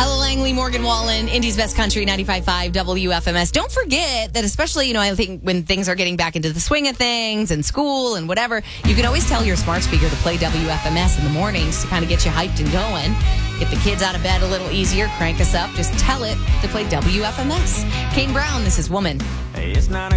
Ella Langley, Morgan Wallen, Indy's Best Country, 95.5 WFMS. Don't forget that, especially, I think when things are getting back into the swing of things and school and whatever, you can always tell your smart speaker to play WFMS in the mornings to kind of get you hyped and going. Get the kids out of bed a little easier, crank us up. Just tell it to play WFMS. Kane Brown, this is Woman. Hey, it's 9